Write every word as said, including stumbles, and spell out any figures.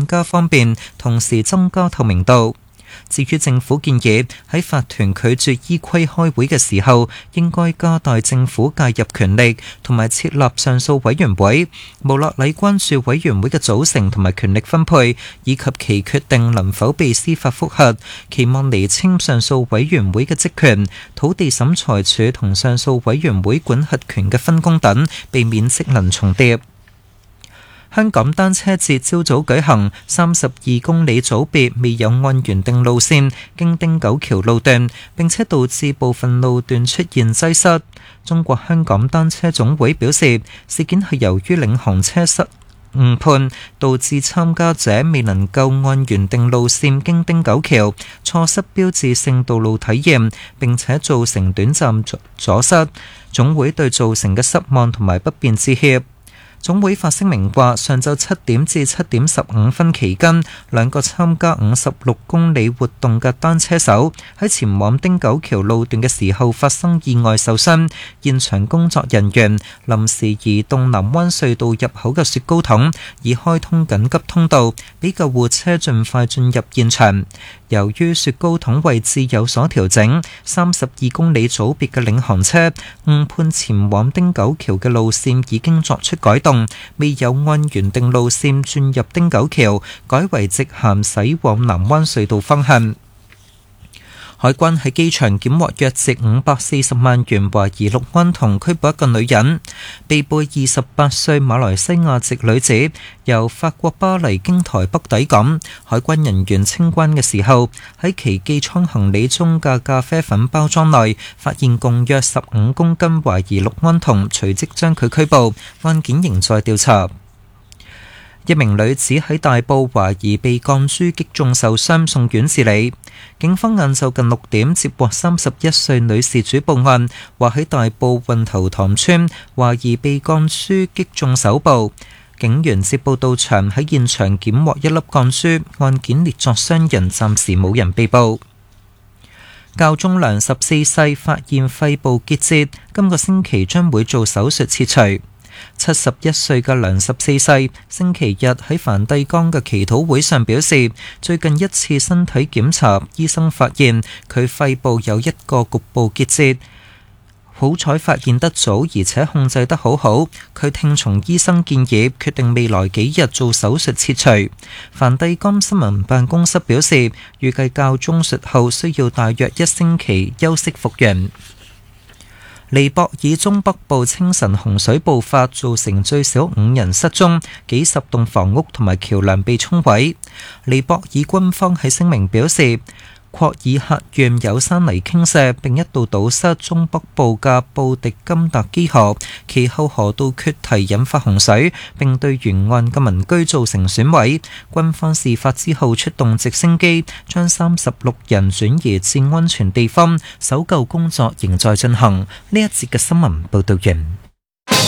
加方便，同時增加透明度。至於政府建議喺法團拒絕依規開會嘅時候，應該加大政府介入權力，同埋設立上訴委員會。毛樂禮關注委員會嘅組成同埋權力分配，以及其決定能否被司法覆核，期望釐清上訴委員會嘅職權、土地審裁處同上訴委員會管轄權嘅分工等，避免職能重疊。香港單車節朝早舉行，三十二公里組別未有按原定路線經汀九橋路段，並且導致部分路段出現擠塞。中國香港單車總會表示，事件係由於領航車失誤判，導致參加者未能夠按原定路線經汀九橋，錯失標誌性道路體驗，並且造成短暫阻塞。總會對造成嘅失望同埋不便致歉。總會發聲明話，上晝七點至七點十五分期間，兩個參加五十六公里活動嘅單車手喺前往汀九橋路段嘅時候發生意外受傷，現場工作人員臨時移動南灣隧道入口嘅雪糕筒，以開通緊急通道，俾救護車盡快進入現場。由於雪糕筒位置有所調整，三十二公里組別嘅領航車誤判前往汀九橋嘅路線已經作出改動，未有按原定路線轉入汀九橋，改為直行駛往南灣隧道方向。海關喺機場檢獲約值五百四十萬元懷疑氯胺酮，拘捕一個女人。被捕二十八歲馬來西亞籍女子由法國巴黎經台北抵港，海關人員清關嘅時候，喺其寄艙行李中嘅咖啡粉包裝內發現共約十五公斤懷疑氯胺酮，隨即將佢拘捕，案件仍在調查。一名女子喺大埔懷疑被鋼珠擊中受傷，送院治理。警方晏晝近六點接獲三十一歲女事主報案，話喺大埔運頭塘村懷疑被鋼珠擊中手部。警員接報到場，喺現場檢獲一粒鋼珠，案件列作傷人，暫時冇人被捕。教宗良十四世發現肺部結節，今個星期將會做手術切除。七十一歲嘅良十四世星期日喺梵蒂岡嘅祈禱會上表示，最近一次身體檢查，醫生發現佢肺部有一個局部結節，好彩發現得早，而且控制得好好。佢聽從醫生建議，決定未來幾日做手術切除。梵蒂岡新聞辦公室表示，預計教宗術後需要大約一星期休息復原。尼泊爾中北部清晨洪水爆發，造成最少五人失蹤，幾十棟房屋同埋橋梁被沖毀。尼泊爾軍方喺聲明表示，霍爾克縣有山泥傾瀉，並一度堵塞中北部嘅布迪金達基河，其後河道決堤引發洪水，並對沿岸嘅民居造成損毀。軍方事發之後出動直升機，將三十六人轉移至安全地方，搜救工作仍在進行。呢一節嘅新聞報道完。